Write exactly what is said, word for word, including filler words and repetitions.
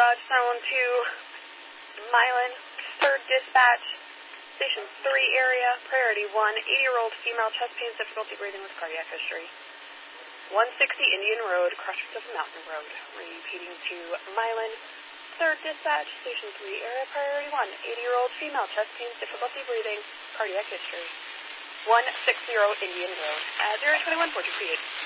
Dodge, sound to Milan, third dispatch, station three area, priority one, eighty-year-old female, chest pains, difficulty breathing with cardiac history. one sixty Indian Road, crossroads of Mountain Road. Repeating to Milan, third dispatch, station three area, priority one, eighty-year-old female, chest pains, difficulty breathing, cardiac history. one sixty Indian Road, uh, zero twenty-one, four two three eight.